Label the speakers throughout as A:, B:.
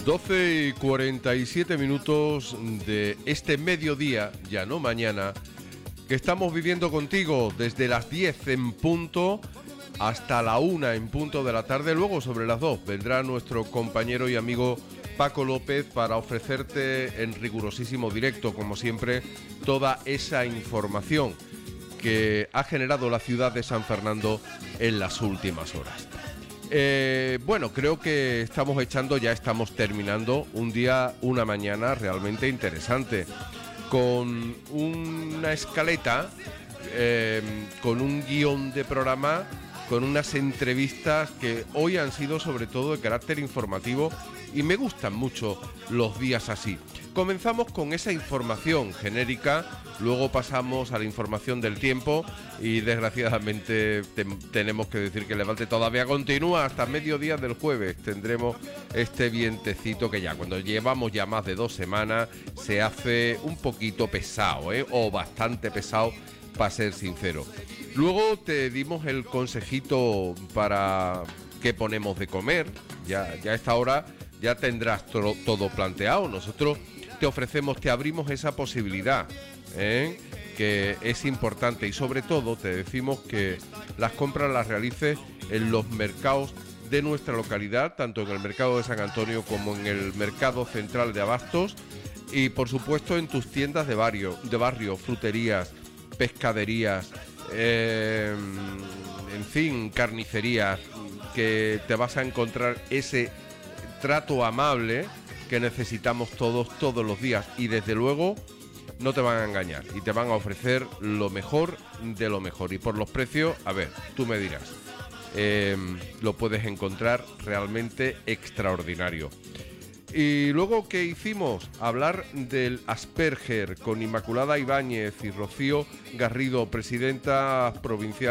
A: 12:47 de este mediodía, ya no mañana, que estamos viviendo contigo desde las 10 en punto hasta la 1 en punto de la tarde. Luego, sobre las 2, vendrá nuestro compañero y amigo Paco López para ofrecerte en rigurosísimo directo, como siempre, toda esa información que ha generado la ciudad de San Fernando en las últimas horas. Bueno, creo que estamos terminando un día, una mañana realmente interesante, con una escaleta, con un guión de programa, con unas entrevistas que hoy han sido sobre todo de carácter informativo y me gustan mucho los días así. Comenzamos con esa información genérica, luego pasamos a la información del tiempo y desgraciadamente tenemos que decir que el Levante todavía continúa hasta mediodía del jueves. Tendremos este vientecito que ya cuando llevamos ya más de 2 semanas se hace un poquito pesado, o bastante pesado, para ser sincero. Luego te dimos el consejito para qué ponemos de comer. Ya a esta hora ya tendrás todo planteado. Nosotros te abrimos esa posibilidad, que es importante, y sobre todo te decimos que las compras las realices en los mercados de nuestra localidad, tanto en el mercado de San Antonio como en el mercado central de Abastos, y por supuesto en tus tiendas de barrio, fruterías, pescaderías, en fin, carnicerías, que te vas a encontrar ese trato amable que necesitamos todos los días, y desde luego no te van a engañar y te van a ofrecer lo mejor de lo mejor, y por los precios, a ver, tú me dirás, lo puedes encontrar realmente extraordinario. Y luego, ¿qué hicimos? Hablar del Asperger con Inmaculada Ibáñez y Rocío Garrido, presidenta provincial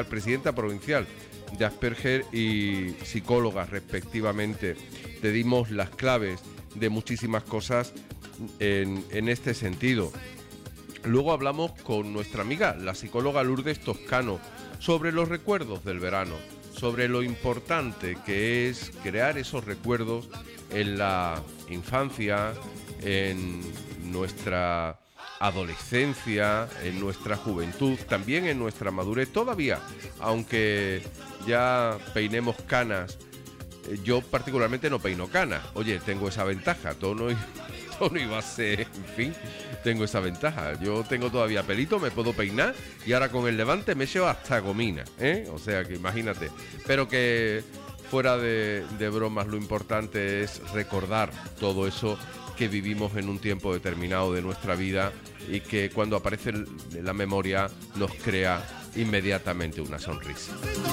A: de Asperger y psicóloga respectivamente. Te dimos las claves de muchísimas cosas en este sentido. Luego hablamos con nuestra amiga, la psicóloga Lourdes Toscano, sobre los recuerdos del verano, sobre lo importante que es crear esos recuerdos en la infancia, en nuestra adolescencia, en nuestra juventud, también en nuestra madurez. Todavía, aunque ya peinemos canas, yo particularmente no peino canas. Oye, tengo esa ventaja, tono y base, en fin, tengo esa ventaja. Yo tengo todavía pelito, me puedo peinar, y ahora con el Levante me echo hasta gomina, o sea que imagínate. Pero que fuera de bromas, lo importante es recordar todo eso que vivimos en un tiempo determinado de nuestra vida y que cuando aparece en la memoria nos crea inmediatamente una sonrisa.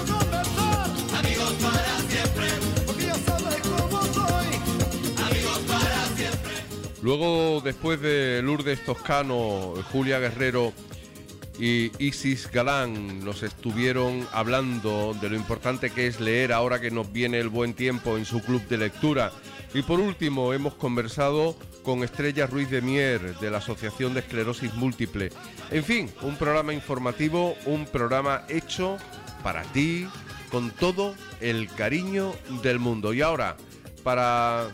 A: Amigos para siempre, porque ya sabes cómo soy. Amigos para siempre. Luego, después de Lourdes Toscano, Julia Guerrero y Isis Galán nos estuvieron hablando de lo importante que es leer ahora que nos viene el buen tiempo en su club de lectura. Y por último hemos conversado con Estrella Ruiz de Mier de la Asociación de Esclerosis Múltiple. En fin, un programa informativo, un programa hecho para ti, con todo el cariño del mundo. Y ahora, para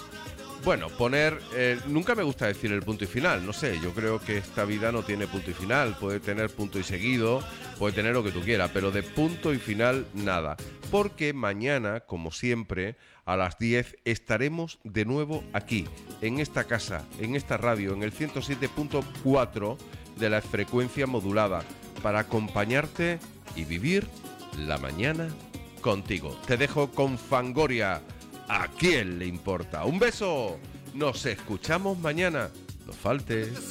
A: poner, nunca me gusta decir el punto y final, no sé, yo creo que esta vida no tiene punto y final, puede tener punto y seguido, puede tener lo que tú quieras, pero de punto y final nada, porque mañana, como siempre, a las 10 estaremos de nuevo aquí, en esta casa, en esta radio, en el 107.4 de la frecuencia modulada, para acompañarte y vivir la mañana contigo. Te dejo con Fangoria. ¿A quién le importa? Un beso. Nos escuchamos mañana. No faltes.